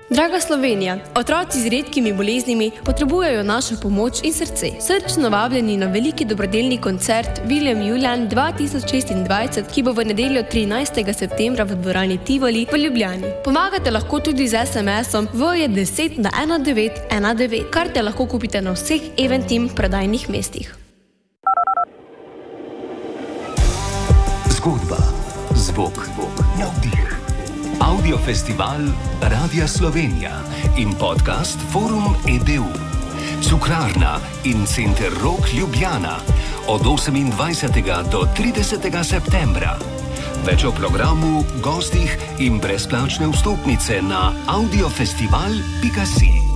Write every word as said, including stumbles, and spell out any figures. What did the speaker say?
Draga Slovenija, otroci z redkimi boleznimi potrebujejo našo pomoč in srce. Srčno vabljeni na veliki dobrodelni koncert William Julian dva tisoč šestindvajset, ki bo v nedeljo trinajstega septembra v dvorani Tivoli v Ljubljani. Pomagate lahko tudi z es em esom v deset na ena devet ena devet. Karte lahko kupite na vseh Eventim prodajnih mestih. Zgodba, zvok, navdih. Audiofestival Radia Slovenija in podcast Forum E D U. Cukrarna in Center Rok Ljubljana od osemindvajsetega do tridesetega septembra. Več o programu, gostih in brezplačne vstopnice na audiofestival pika si.